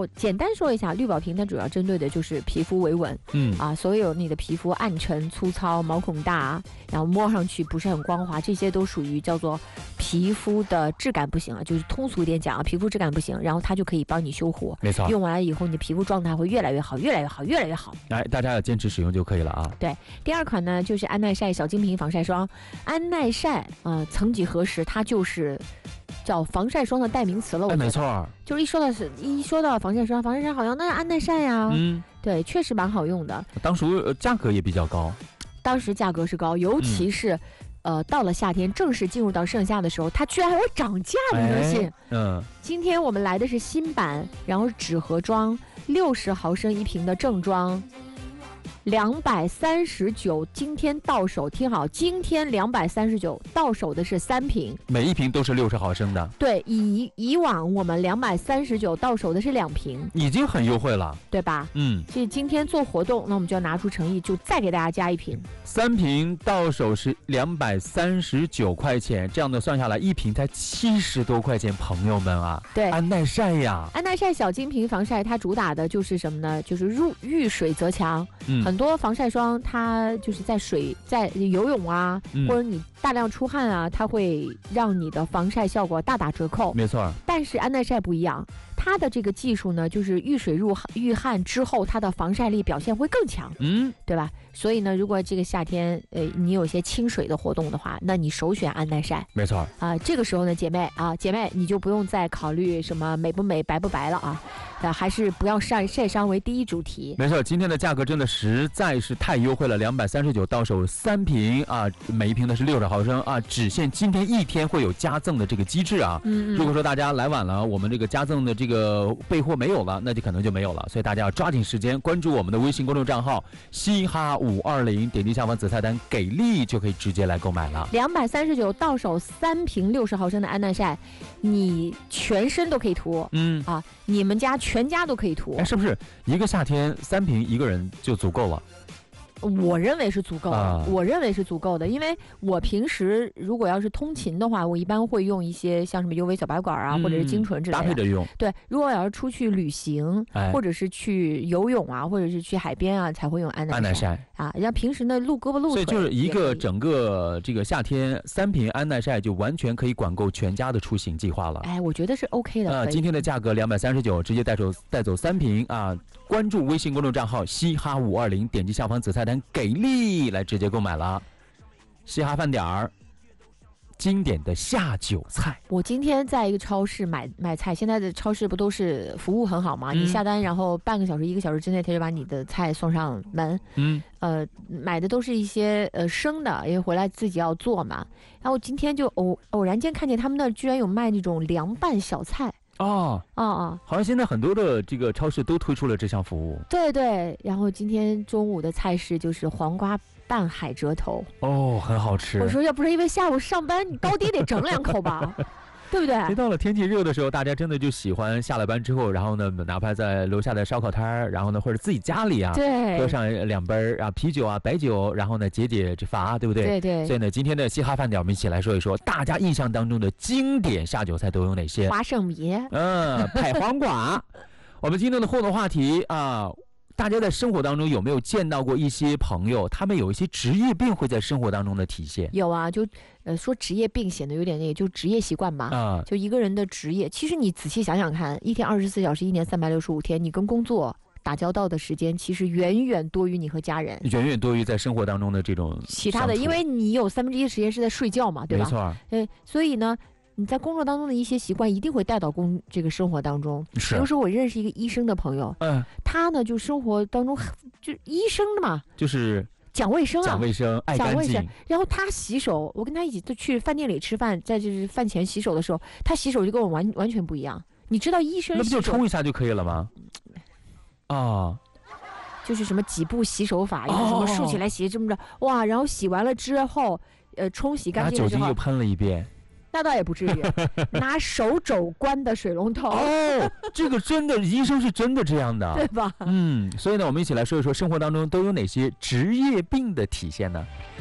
后简单说一下，绿宝瓶它主要针对的就是皮肤维稳，所有你的皮肤暗沉、粗糙、毛孔大，然后摸上去不是很光滑，这些都属于叫做皮肤的质感不行了，就是通俗一点讲啊，皮肤质感不行，然后它就可以帮你修护。 没错， 用完了以后，你的皮肤状态会越来越好，越来越好，越来越好。 哎，大家要坚持使用就可以了啊。 对，第二款呢就是安耐晒小精灵防晒霜。安耐晒曾几何时它就是叫防晒霜的代名词了。 没错， 就是一说到防晒霜好像那是安耐晒呀。对，确实蛮好用的。 当时价格也比较高。 当时价格是高，尤其是到了夏天，正式进入到盛夏的时候，它居然还会涨价，你能信？今天我们来的是新版，然后纸盒装，60毫升一瓶的正装。239，今天到手，听好，今天239到手的是3瓶， 每一瓶都是60毫升的。 对，以往我们239到手的是2瓶， 已经很优惠了， 对吧？所以今天做活动，那我们就要拿出诚意，就再给大家加1瓶。 3瓶到手是239块钱，这样的算下来，1瓶才70多块钱，朋友们啊！ 对， 安耐晒呀， 安耐晒小精瓶防晒，它主打的就是什么呢？就是遇水则强。很多防晒霜它就是在游泳啊，或者你大量出汗啊，它会让你的防晒效果大打折扣。 没错， 但是安耐晒不一样，它的这个技术呢，就是遇水遇汗之后，它的防晒力表现会更强，对吧？所以呢，如果这个夏天你有些清水的活动的话，那你首选安耐晒。 没错这个时候呢，姐妹你就不用再考虑什么美不美白不白了啊，还是不要晒伤为第一主题。 没错，今天的价格真的实在是太优惠了，239到手3瓶啊，每一瓶呢是60毫升啊，只限今天一天会有加赠的这个机制啊。如果说大家来晚了，我们这个加赠的这个备货没有了，那就可能就没有了，所以大家要抓紧时间关注我们的微信公众账号嘻哈520，点击下方子菜单给力就可以直接来购买了。 239到手3瓶60毫升的安耐晒，你全身都可以涂，你们家全家都可以涂。 是不是一个夏天3瓶一个人就足够了？ 我认为是足够的，我认为是足够的，因为我平时如果要是通勤的话，我一般会用一些像什么优维小白管啊，或者是精纯之类的搭配着用。 对，如果要是出去旅行，或者是去游泳啊，或者是去海边啊，才会用安耐晒啊。人家平时呢露胳膊露腿， 所以就是一个整个这个夏天3瓶安耐晒就完全可以管够全家的出行计划了。 我觉得是 OK 的。 今天的价格239，直接带走3瓶啊！关注微信公众账号嘻哈520，点击下方子菜单给力来直接购买了。嘻哈饭点儿，经典的下酒菜。 我今天在一个超市买菜，现在的超市不都是服务很好吗？你下单然后半个小时1个小时之内他就把你的菜送上门。买的都是一些生的，因为回来自己要做嘛。然后今天就偶然间看见他们那居然有卖那种凉拌小菜。 好像现在很多的这个超市都推出了这项服务。 对，然后今天中午的菜式就是黄瓜拌海蜇头。 很好吃。 我说要不是因为下午上班，你高低得整2口吧。对不对？ 一到了天气热的时候，大家真的就喜欢下了班之后，然后呢，哪怕在楼下的烧烤摊儿，然后呢，或者自己家里啊， 对， 喝上2杯啊啤酒啊白酒，然后呢解这乏，对不对？ 对。 所以呢，今天的嘻哈饭点，我们一起来说一说大家印象当中的经典下酒菜都有哪些？ 花生米， 拍黄瓜。我们今天的互动话题啊。大家在生活当中有没有见到过一些朋友，他们有一些职业病会在生活当中的体现？ 有啊，就说职业病显得有点那个，就职业习惯嘛。就一个人的职业，其实你仔细想想看，一天24小时，1年365天，你跟工作打交道的时间，其实远远多于你和家人， 远远多于在生活当中的这种其他的，因为你有1/3时间是在睡觉嘛，对吧？ 没错。 所以呢。你在工作当中的一些习惯一定会带到这个生活当中。比如说我认识一个医生的朋友，他呢就生活当中就医生的嘛， 就是讲卫生啊， 讲卫生，爱干净。 然后他洗手，我跟他一起去饭店里吃饭，在就是饭前洗手的时候，他洗手就跟我完全不一样。你知道医生那不就冲一下就可以了吗？ 就是什么几步洗手法，有什么竖起来洗这么着，哇！然后洗完了之后，冲洗干净之后， 拿酒精又喷了一遍。 那倒也不至于，拿手肘关的水龙头。 这个真的，医生是真的这样的， 对吧？ 所以呢，我们一起来说一说生活当中都有哪些职业病的体现呢？